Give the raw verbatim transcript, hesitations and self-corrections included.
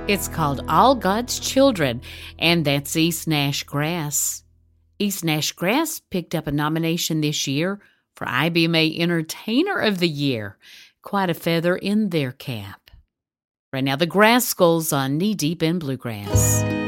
It's called All God's Children, and that's East Nash Grass. East Nash Grass picked up a nomination this year for I B M A Entertainer of the Year. Quite a feather in their cap. Right now, the Grass Skulls on Knee Deep in Bluegrass.